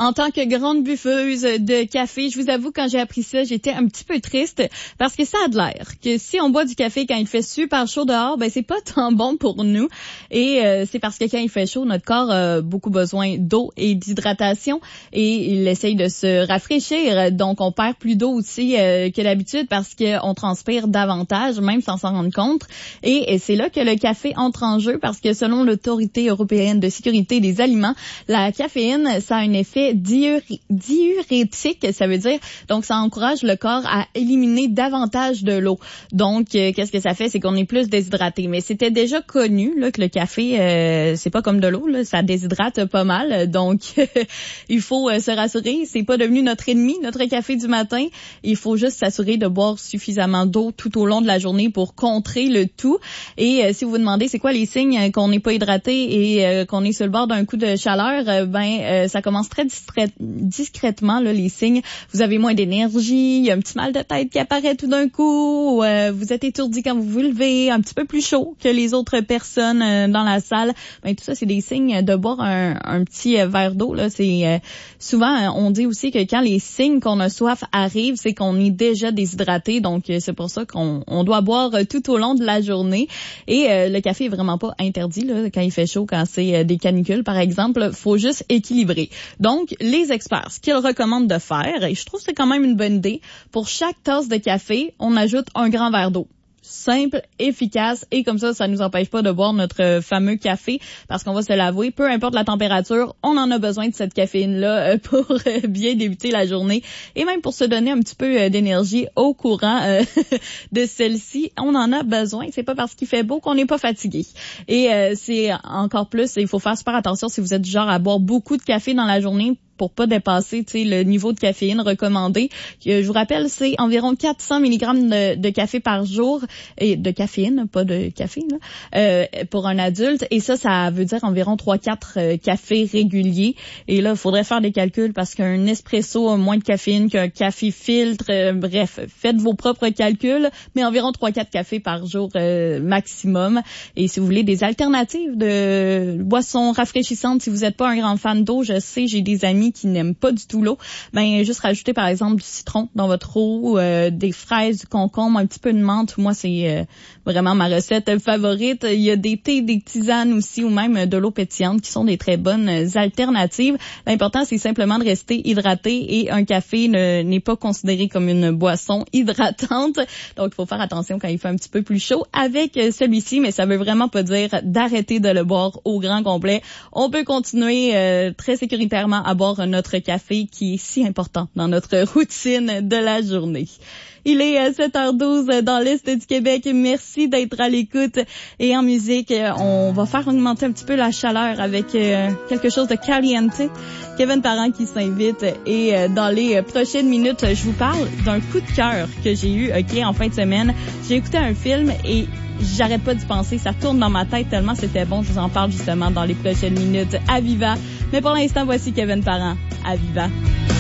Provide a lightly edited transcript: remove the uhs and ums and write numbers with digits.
En tant que grande buffeuse de café, je vous avoue, quand j'ai appris ça, j'étais un petit peu triste parce que ça a de l'air que si on boit du café quand il fait super chaud dehors, ben c'est pas tant bon pour nous. Et c'est parce que quand il fait chaud, notre corps a beaucoup besoin d'eau et d'hydratation et il essaye de se rafraîchir. Donc, on perd plus d'eau aussi que d'habitude parce qu'on transpire davantage, même sans s'en rendre compte. Et c'est là que le café entre en jeu parce que selon l'Autorité européenne de sécurité des aliments, la caféine, ça a un effet diurétique, ça veut dire, donc ça encourage le corps à éliminer davantage de l'eau. Donc, qu'est-ce que ça fait? C'est qu'on est plus déshydraté. Mais c'était déjà connu là, que le café, c'est pas comme de l'eau, là, ça déshydrate pas mal. Donc, il faut se rassurer, c'est pas devenu notre ennemi, notre café du matin. Il faut juste s'assurer de boire suffisamment d'eau tout au long de la journée pour contrer le tout. Et si vous vous demandez c'est quoi les signes qu'on n'est pas hydraté et qu'on est sur le bord d'un coup de chaleur, ça commence très discrètement là, les signes. Vous avez moins d'énergie, il y a un petit mal de tête qui apparaît tout d'un coup, vous êtes étourdi quand vous vous levez, un petit peu plus chaud que les autres personnes dans la salle. Tout ça, c'est des signes de boire un petit verre d'eau. Là, c'est souvent, on dit aussi que quand les signes qu'on a soif arrivent, c'est qu'on est déjà déshydraté. Donc, c'est pour ça qu'on doit boire tout au long de la journée. Et le café est vraiment pas interdit là, quand il fait chaud, quand c'est des canicules, par exemple. Faut juste équilibrer. Donc, les experts, ce qu'ils recommandent de faire, et je trouve que c'est quand même une bonne idée, pour chaque tasse de café, on ajoute un grand verre d'eau. Simple, efficace, et comme ça nous empêche pas de boire notre fameux café, parce qu'on va se l'avouer, peu importe la température, on en a besoin de cette caféine-là pour bien débuter la journée, et même pour se donner un petit peu d'énergie au courant de celle-ci, on en a besoin. C'est pas parce qu'il fait beau qu'on n'est pas fatigué. Et c'est encore plus, il faut faire super attention si vous êtes du genre à boire beaucoup de café dans la journée, pour pas dépasser le niveau de caféine recommandé. Je vous rappelle, c'est environ 400 mg de café par jour, et de caféine, pas de café, là, pour un adulte. Et ça veut dire environ 3-4 cafés réguliers. Et là, il faudrait faire des calculs parce qu'un espresso a moins de caféine qu'un café filtre. Bref, faites vos propres calculs, mais environ 3-4 cafés par jour maximum. Et si vous voulez des alternatives de boissons rafraîchissantes, si vous n'êtes pas un grand fan d'eau, je sais, j'ai des amis qui n'aiment pas du tout l'eau, juste rajouter par exemple du citron dans votre eau, des fraises, du concombre, un petit peu de menthe. Moi, c'est vraiment ma recette favorite. Il y a des thés, des tisanes aussi, ou même de l'eau pétillante qui sont des très bonnes alternatives. L'important, c'est simplement de rester hydraté, et un café n'est pas considéré comme une boisson hydratante. Donc, il faut faire attention quand il fait un petit peu plus chaud avec celui-ci, mais ça veut vraiment pas dire d'arrêter de le boire au grand complet. On peut continuer très sécuritairement à boire notre café qui est si important dans notre routine de la journée. Il est 7h12 dans l'Est du Québec. Merci d'être à l'écoute. Et en musique, on va faire augmenter un petit peu la chaleur avec quelque chose de caliente. Kevin Parent qui s'invite. Et dans les prochaines minutes, je vous parle d'un coup de cœur que j'ai eu en fin de semaine. J'ai écouté un film et j'arrête pas d'y penser. Ça tourne dans ma tête tellement c'était bon. Je vous en parle justement dans les prochaines minutes à Viva. Mais pour l'instant, voici Kevin Parent à Viva.